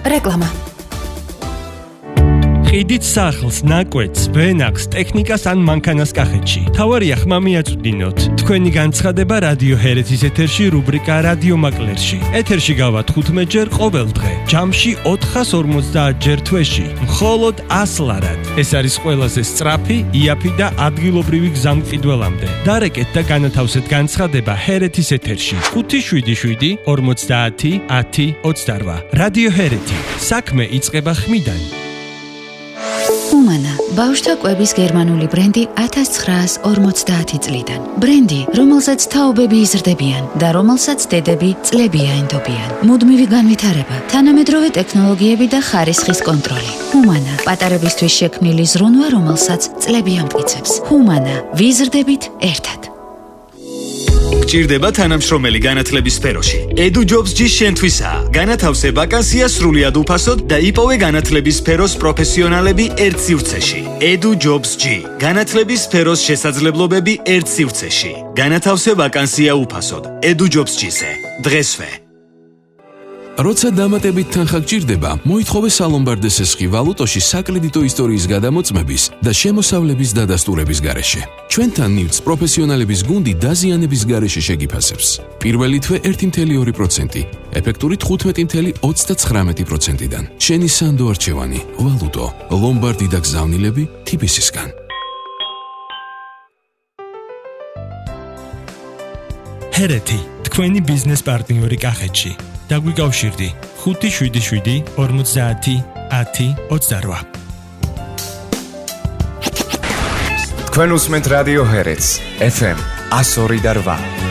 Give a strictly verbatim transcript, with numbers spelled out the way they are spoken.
რეკლამა. ყიდით სახლს, ნაკვეთს, ვენახს, ტექნიკას ან მანქანას კახეთში. თავარია ხმა მიაწვდინოთ. თქვენი განცხადება რადიო ჰერეთის ეთერში რუბრიკა რადიო მაკლერში. ეთერში გავა თხუთმეტ ჯერ ყოველ დღე. ჯამში ოთხას ორმოცდაათ ჯერ თვეში. მხოლოდ ას ლარად. ეს არის ყველაზე სწრაფი, იაფი და ადგილობრივი გზა მყიდველამდე. დარეკეთ და განათავსეთ განცხადება ჰერეთის ეთერში. ხუთი შვიდი შვიდი ორმოცდაათი ათი ოცდარვა. რადიო ჰერეთი. საქმე იწყება ხმიდან. ჰუმანა, ბავშვთა კვების გერმანული ბრენდი ათას ცხრაას ორმოცდაათი წლიდან. ბრენდი, რომელსაც თაობები იზრდებიან და რომელსაც დედები წლები აენდობიან. მუდმივი განვითარება, თანამედროვე ტექნოლოგიები და ხარისხის კონტროლი. ჰუმანა, პატარებისთვის შექმნილი ზრუნვა, რომელსაც წლები ამტკიცებს. ჰუმანა, ვიზრდებით ერთად. გჭირდება თანამშრომელი განათლების სფეროში. Edu Jobs G შენთვისაა. განათავსე ვაკანსია სრულიად უფასოდ და იპოვე განათლების სფეროს პროფესიონალები ერთ სივრცეში. Edu Jobs G. განათლების სფეროს შესაძლებლობები ერთ სივრცეში. განათავსე ვაკანსია უფასოდ. Edu Jobs G-ზე. დღესვე. როცა დამატებით თანხა გჭირდება, მოითხოვე სალომბარდეს ესხი ვალუტოში საკრედიტო ისტორიის გადამოწმების და შემოსავლების დადასტურების გარეშე. ჩვენთან ნივთს პროფესიონალების გუნდი დაზიანების გარეშე შეგიფასებს. პირველი თვე ერთი კoma ორი პროცენტი, ეფექტური თხუთმეტი კoma ოცდაცხრამეტი პროცენტიდან. შენი სანდო არჩევანი, ვალუტო, ლომბარდი და გზავნილები თიბისისგან. ჰერეთი, თქვენი ბიზნეს პარტნიორი კახეთში. დაგვიკავშირდი ხუთი შვიდი შვიდი ორმოცდაათი ათი ოცდარვა. თქვენ უსმენთ რადიო ჰერეთს, ეფ ემ one oh four point eight.